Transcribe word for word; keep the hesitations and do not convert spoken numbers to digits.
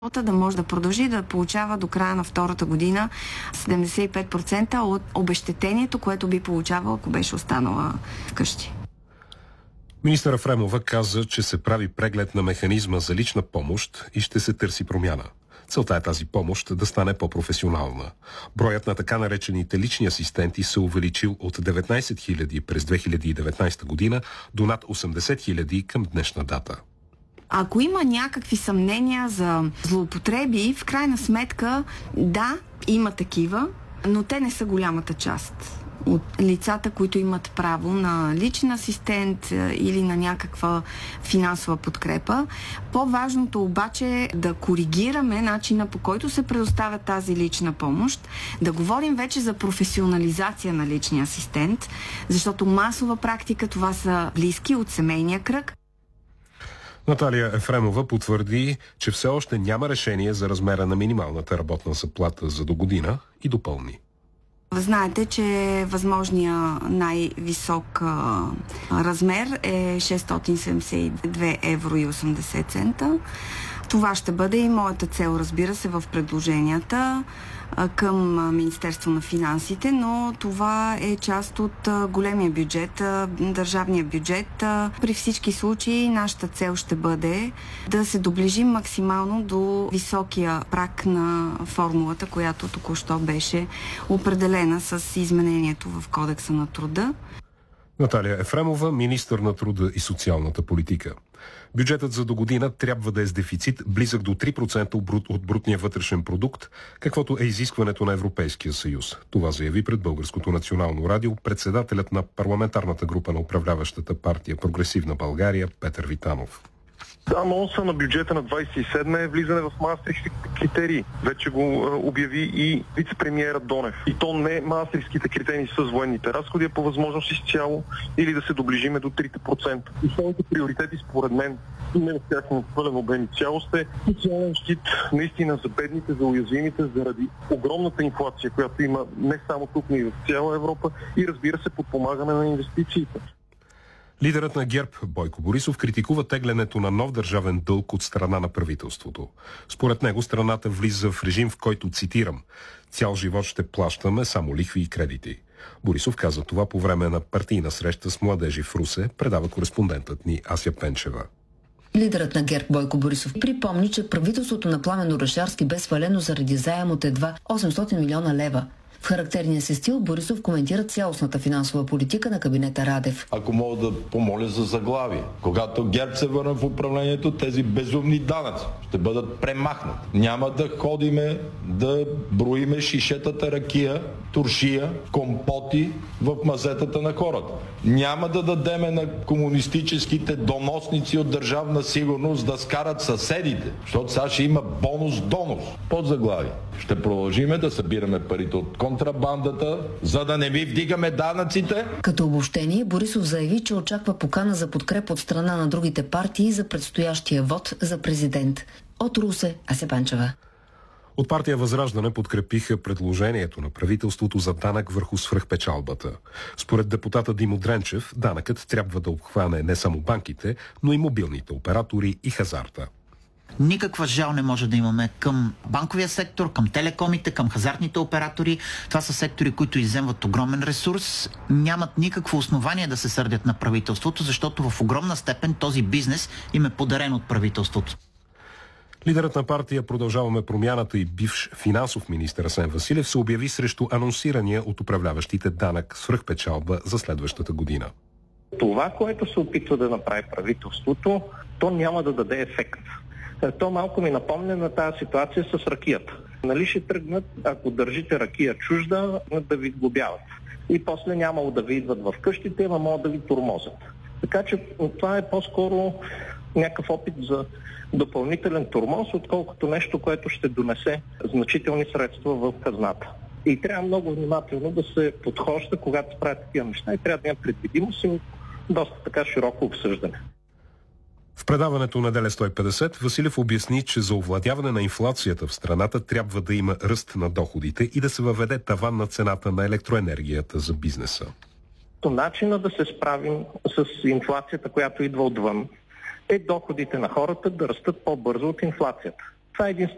да може да продължи да получава до края на втората година седемдесет и пет процента от обезщетението, което би получавал, ако беше останала вкъщи. Министър Ефремова каза, че се прави преглед на механизма за лична помощ и ще се търси промяна. Целта е тази помощ да стане по-професионална. Броят на така наречените лични асистенти се увеличил от деветнайсет хиляди през две хиляди и деветнайсета година до над осемдесет хиляди към днешна дата. Ако има някакви съмнения за злоупотреби, в крайна сметка, да, има такива, но те не са голямата част от лицата, които имат право на личен асистент или на някаква финансова подкрепа. По-важното обаче е да коригираме начина, по който се предоставя тази лична помощ, да говорим вече за професионализация на личния асистент, защото масова практика това са близки от семейния кръг. Наталия Ефремова потвърди, че все още няма решение за размера на минималната работна заплата за до година и допълни. Знаете, че възможният най-висок а, размер е шестстотин седемдесет и две евро и осемдесет цента. Това ще бъде и моята цел, разбира се, в предложенията а, към Министерство на финансите, но това е част от а, големия бюджет, а, държавния бюджет. А, при всички случаи нашата цел ще бъде да се доближим максимално до високия праг на формулата, която току-що беше определена с изменението в Кодекса на труда. Наталия Ефремова, министър на труда и социалната политика. Бюджетът за до година трябва да е с дефицит близък до три процента от брутния вътрешен продукт, каквото е изискването на Европейския съюз. Това заяви пред Българското национално радио председателят на парламентарната група на управляващата партия Прогресивна България Петър Витанов. Анонса на бюджета на двайсет и седма е влизане в Маастрихтските критерии. Вече го а, обяви и вице-премиера Донев. И то не Маастрихтските критерии с военните разходи, а по възможност изцяло или да се доближиме до три процента. Основните приоритети според мен и не в тяхно пълен обем и цялост е социален щит наистина за бедните, за уязвимите, заради огромната инфлация, която има не само тук, но и в цяла Европа и разбира се подпомагане на инвестициите. Лидерът на ГЕРБ Бойко Борисов критикува теглянето на нов държавен дълг от страна на правителството. Според него страната влиза в режим, в който, цитирам, цял живот ще плащаме само лихви и кредити. Борисов каза това по време на партийна среща с младежи в Русе, предава кореспондентът ни Ася Пенчева. Лидерът на ГЕРБ Бойко Борисов припомни, че правителството на Пламен Орешарски бе свалено заради заем от едва осемстотин милиона лева. В характерния си стил Борисов коментира цялостната финансова политика на кабинета Радев. Ако мога да помоля за заглавие, когато ГЕРБ се върне в управлението, тези безумни данъци ще бъдат премахнати. Няма да ходиме да броиме шишетата ракия, туршия, компоти в мазетата на хората. Няма да дадеме на комунистическите доносници от Държавна сигурност да скарат съседите, защото сега ще има бонус-донос. Под заглавие. Ще продължиме да събираме парите от контрабандата, за да не ви вдигаме данъците. Като обобщение, Борисов заяви, че очаква покана за подкрепа от страна на другите партии за предстоящия вод за президент. От Русе, Ася Панчева. От партия Възраждане подкрепиха предложението на правителството за данък върху свръхпечалбата. Според депутата Димо Дренчев, данъкът трябва да обхване не само банките, но и мобилните оператори и хазарта. Никаква жал не може да имаме към банковия сектор, към телекомите, към хазартните оператори. Това са сектори, които изземват огромен ресурс. Нямат никакво основание да се сърдят на правителството, защото в огромна степен този бизнес им е подарен от правителството. Лидерът на партия Продължаваме промяната и бивш финансов министър Асен Василев се обяви срещу анонсирания от управляващите данък свръхпечалба за следващата година. Това, което се опитва да направи правителството, то няма да даде ефект. То малко ми напомня на тази ситуация с ракията. Нали ще тръгнат, ако държите ракия чужда, да ви глобяват. И после нямало да ви идват в къщите, ама могат да ви тормозят. Така че това е по-скоро някакъв опит за допълнителен тормоз, отколкото нещо, което ще донесе значителни средства в хазната. И трябва много внимателно да се подхожда, когато правят такива неща и трябва да има предвидимост и доста така широко обсъждане. В предаването Неделя сто и петдесет Василев обясни, че за овладяване на инфлацията в страната трябва да има ръст на доходите и да се въведе таван на цената на електроенергията за бизнеса. Начина да се справим с инфлацията, която идва отвън, е доходите на хората да растат по-бързо от инфлацията. Това е един